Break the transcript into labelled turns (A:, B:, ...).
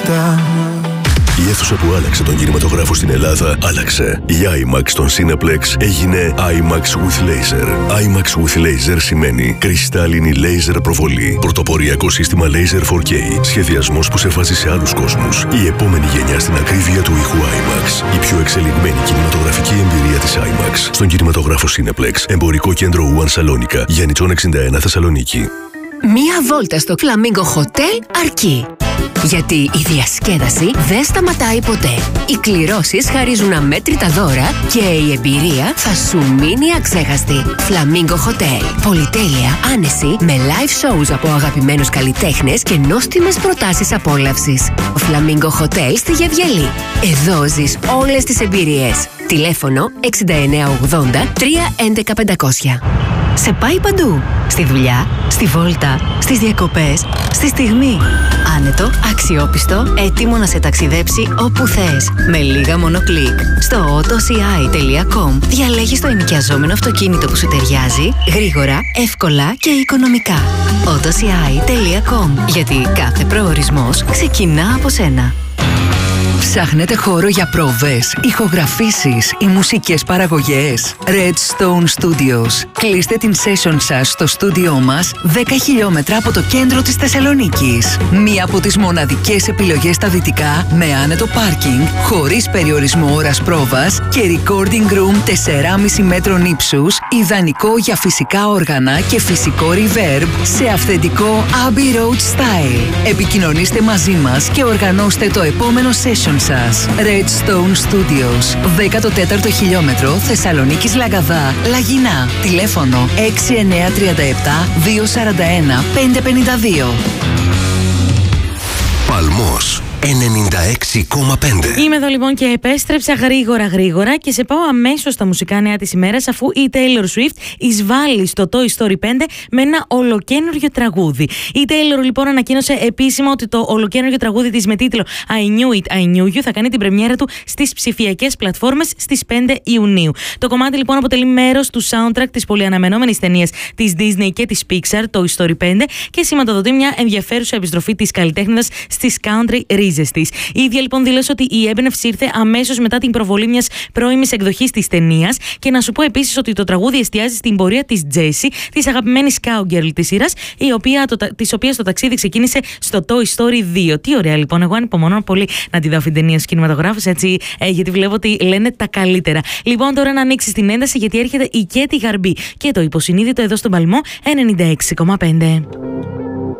A: νύχτα.
B: Η αίθουσα που άλλαξε τον κινηματογράφο στην Ελλάδα άλλαξε. Η IMAX στον Cineplex έγινε IMAX with Laser. IMAX with Laser σημαίνει κρυστάλλινη laser προβολή. Πρωτοποριακό σύστημα Laser 4K. Σχεδιασμός που σε βάζει σε άλλους κόσμους. Η επόμενη γενιά στην ακρίβεια του ήχου IMAX. Η πιο εξελιγμένη κινηματογραφική εμπειρία της IMAX. Στον κινηματογράφο Cineplex. Εμπορικό κέντρο One Σαλόνικα. Γιάννητσον 61 Θεσσαλονίκη.
C: Μία βόλτα στο Flamingo Hotel αρκεί. Γιατί η διασκέδαση δεν σταματάει ποτέ. Οι κληρώσεις χαρίζουν αμέτρητα δώρα και η εμπειρία θα σου μείνει αξέχαστη. Flamingo Hotel. Πολυτέλεια, άνεση, με live shows από αγαπημένους καλλιτέχνες και νόστιμες προτάσεις απόλαυσης. Flamingo Hotel στη Γευγελή. Εδώ ζεις όλες τις εμπειρίες. Τηλέφωνο 6980 311 500. Σε πάει παντού. Στη δουλειά, στη βόλτα, στις διακοπές, στη στιγμή. Άνετο, αξιόπιστο, έτοιμο να σε ταξιδέψει όπου θες. Με λίγα μόνο κλικ. Στο autoci.com διαλέγεις το ενοικιαζόμενο αυτοκίνητο που σου ταιριάζει, γρήγορα, εύκολα και οικονομικά. autoci.com. Γιατί κάθε προορισμός ξεκινά από σένα.
D: Ψάχνετε χώρο για πρόβες, ηχογραφήσεις ή μουσικές παραγωγές? Redstone Studios. Κλείστε την session σας στο στούντιό μας 10 χιλιόμετρα από το κέντρο της Θεσσαλονίκης. Μία από τις μοναδικές επιλογές στα δυτικά, με άνετο πάρκινγκ, χωρίς περιορισμό ώρας πρόβας και recording room 4,5 μέτρων ύψους, ιδανικό για φυσικά όργανα και φυσικό reverb σε αυθεντικό Abbey Road style. Επικοινωνήστε μαζί μας και οργανώστε το επόμενο session σας. Redstone Studios, 14ο χιλιόμετρο, Θεσσαλονίκης Λαγκαδά, Λαγινά. Τηλέφωνο 6937 241 552.
B: Παλμός 96,5.
E: Είμαι εδώ λοιπόν και επέστρεψα γρήγορα και σε πάω αμέσως στα μουσικά νέα της ημέρας, αφού η Taylor Swift εισβάλλει στο Toy Story 5 με ένα ολοκαίνουργιο τραγούδι. Η Taylor λοιπόν ανακοίνωσε επίσημα ότι το ολοκαίνουργιο τραγούδι της με τίτλο I Knew It, I Knew You θα κάνει την πρεμιέρα του στις ψηφιακές πλατφόρμες στις 5 Ιουνίου. Το κομμάτι λοιπόν αποτελεί μέρος του soundtrack της πολυαναμενόμενης ταινίας της Disney και της Pixar, Toy Story 5, και σηματοδοτεί μια ενδιαφέρουσα επιστροφή της καλλιτέχνηδας στις country ρίζες της. Η ίδια λοιπόν δήλωσε ότι η έμπνευση ήρθε αμέσως μετά την προβολή μιας πρώιμης εκδοχής της ταινίας, και να σου πω επίσης ότι το τραγούδι εστιάζει στην πορεία της Jessie, της αγαπημένης cowgirl της σειράς, της οποίας το ταξίδι ξεκίνησε στο Toy Story 2. Τι ωραία λοιπόν, εγώ ανυπομονώ πολύ να τη δω αυτή την ταινία στους κινηματογράφους, έτσι, γιατί βλέπω ότι λένε τα καλύτερα. Λοιπόν, τώρα να ανοίξεις την ένταση, γιατί έρχεται η Κέτη Γαρμπή και το υποσυνείδητο εδώ στον Παλμό 96,5.